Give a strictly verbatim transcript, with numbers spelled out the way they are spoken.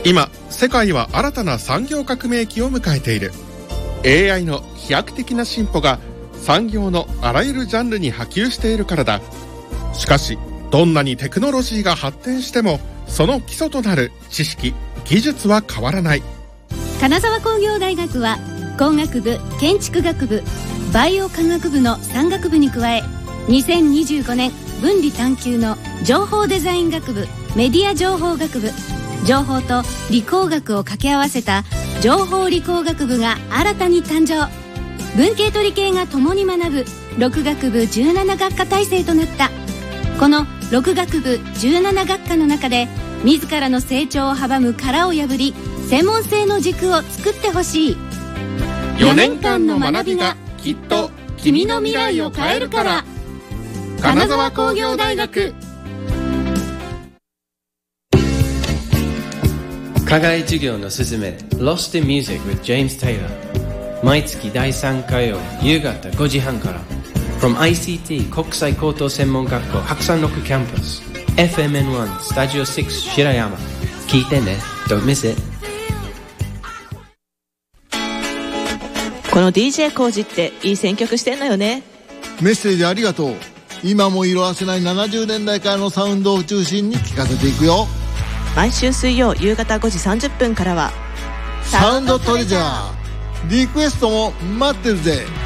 今世界は新たな産業革命期を迎えている。 エーアイ の飛躍的な進歩が産業のあらゆるジャンルに波及しているからだ。しかしどんなにテクノロジーが発展してもその基礎となる知識・技術は変わらない。 金沢工業大学は工学部、建築学部、バイオ科学部のさん学部に加え、にせんにじゅうごねん分離探究の情報デザイン学部、メディア情報学部、情報と理工学を掛け合わせた情報理工学部が新たに誕生。文系と理系が共に学ぶろく学部じゅうなな学科体制となった。このろく学部じゅうなな学科の中で自らの成長を阻む殻を破り、専門性の軸を作ってほしい。 よねんかんの学びがきっと君の未来を変えるから。金沢工業大学。 課外授業のすすめ Lost in Music with James Taylor、 毎月だいさん火曜夕方ごじはんから From アイシーティー 国際高等専門学校白山六キャンパス エフエムエヌワン スタジオろく白山。聞いてね。 Don't miss it。 この ディージェー コージっていい選曲してんのよね。 メッセージありがとう。今も色あせないななじゅうねんだいからのサウンドを中心に聴かせていくよ。 毎週水曜夕方ごじさんじゅっぷんからはサウンドトレジャー。リクエストも待ってるぜ。